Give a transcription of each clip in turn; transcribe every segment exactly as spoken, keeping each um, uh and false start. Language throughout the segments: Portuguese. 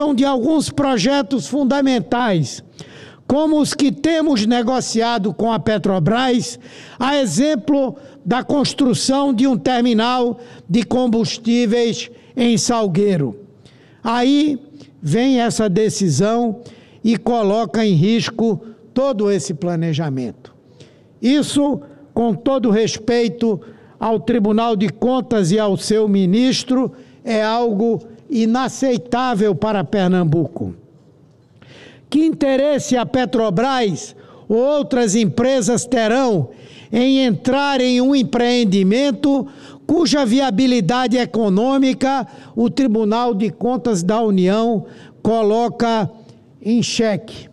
de alguns projetos fundamentais, como os que temos negociado com a Petrobras, a exemplo da construção de um terminal de combustíveis em Salgueiro. Aí vem essa decisão e coloca em risco todo esse planejamento. Isso, com todo respeito ao Tribunal de Contas e ao seu ministro, é algo inaceitável para Pernambuco. Que interesse a Petrobras ou outras empresas terão em entrar em um empreendimento cuja viabilidade econômica o Tribunal de Contas da União coloca em xeque?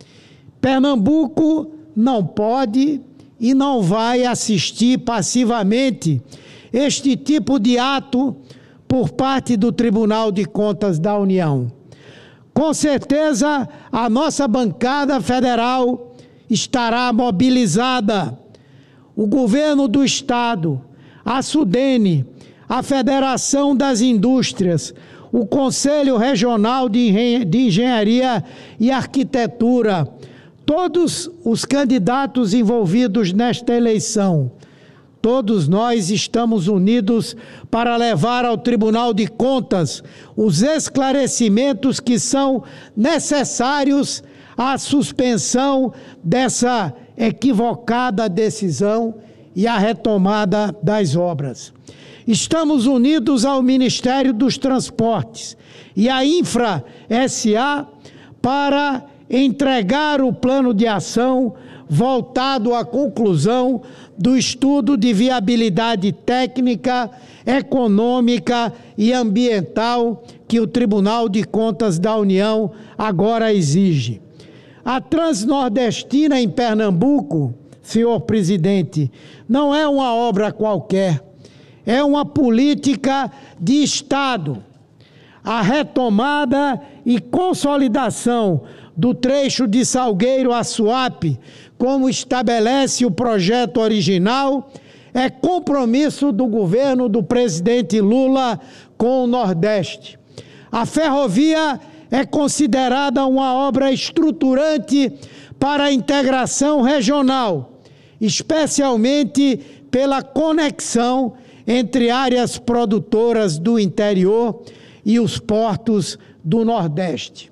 Pernambuco não pode e não vai assistir passivamente este tipo de ato por parte do Tribunal de Contas da União. Com certeza, a nossa bancada federal estará mobilizada. O governo do Estado, a SUDENE, a Federação das Indústrias, o Conselho Regional de Engenharia e Arquitetura, todos os candidatos envolvidos nesta eleição, todos nós estamos unidos para levar ao Tribunal de Contas os esclarecimentos que são necessários à suspensão dessa equivocada decisão e à retomada das obras. Estamos unidos ao Ministério dos Transportes e à Infra S A para entregar o plano de ação voltado à conclusão do estudo de viabilidade técnica, econômica e ambiental que o Tribunal de Contas da União agora exige. A Transnordestina em Pernambuco, senhor presidente, não é uma obra qualquer, é uma política de Estado. A retomada e consolidação do trecho de Salgueiro a Suape, como estabelece o projeto original, é compromisso do governo do presidente Lula com o Nordeste. A ferrovia é considerada uma obra estruturante para a integração regional, especialmente pela conexão entre áreas produtoras do interior e os portos do Nordeste.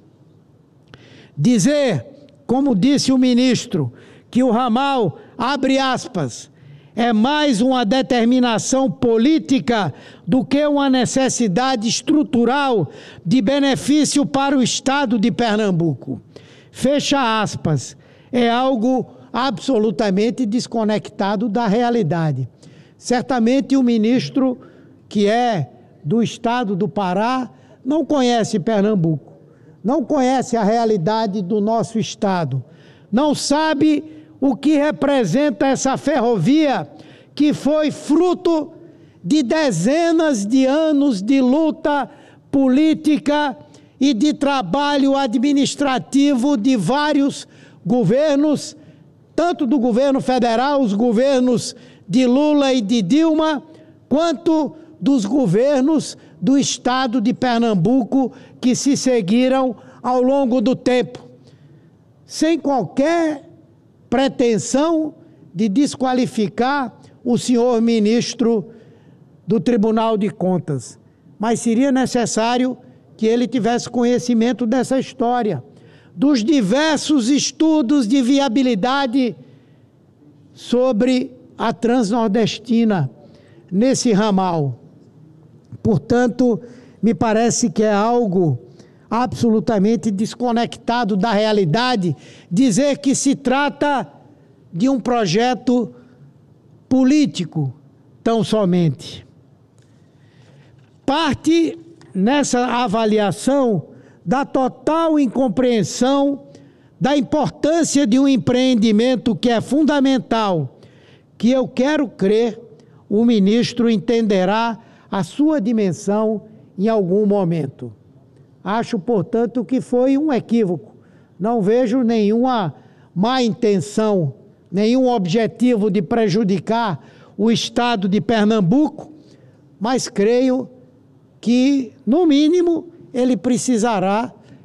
Dizer, como disse o ministro, que o ramal, abre aspas, é mais uma determinação política do que uma necessidade estrutural de benefício para o Estado de Pernambuco. Fecha aspas, é algo absolutamente desconectado da realidade. Certamente o ministro, que é do Estado do Pará, não conhece Pernambuco, não conhece a realidade do nosso Estado, não sabe o que representa essa ferrovia que foi fruto de dezenas de anos de luta política e de trabalho administrativo de vários governos, tanto do governo federal, os governos de Lula e de Dilma, quanto dos governos do Estado de Pernambuco que se seguiram ao longo do tempo, sem qualquer pretensão de desqualificar o senhor ministro do Tribunal de Contas. Mas seria necessário que ele tivesse conhecimento dessa história, dos diversos estudos de viabilidade sobre a Transnordestina nesse ramal. Portanto, me parece que é algo absolutamente desconectado da realidade dizer que se trata de um projeto político, tão somente. Parte nessa avaliação da total incompreensão da importância de um empreendimento que é fundamental, que eu quero crer o ministro entenderá a sua dimensão em algum momento. Acho, portanto, que foi um equívoco. Não vejo nenhuma má intenção, nenhum objetivo de prejudicar o Estado de Pernambuco, mas creio que, no mínimo, ele precisará